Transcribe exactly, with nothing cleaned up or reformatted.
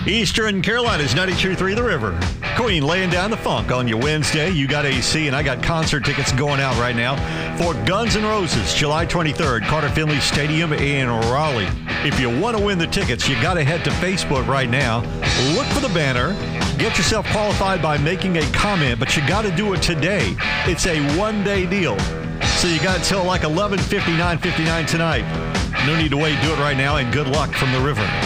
Eastern Carolina's ninety-two point three The River. Queen laying down the funk on your Wednesday. You got A C, and I got concert tickets going out right now for Guns N' Roses, July twenty-third, Carter Finley Stadium in Raleigh. If you want to win the tickets, you got to head to Facebook right now. Look for the banner. Get yourself qualified by making a comment, but you got to do it today. It's a one-day deal. So you got till like eleven fifty-nine fifty-nine tonight. No need to wait. Do it right now, and good luck from The River.